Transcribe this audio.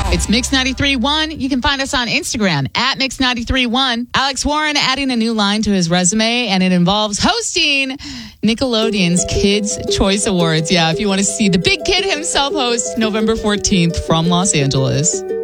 It's Mix 93.1. You can find us on Instagram at Mix 93.1. Alex Warren adding a new line to his resume, and it involves hosting Nickelodeon's Kids' Choice Awards. Yeah, if you want to see the big kid himself host November 14th from Los Angeles.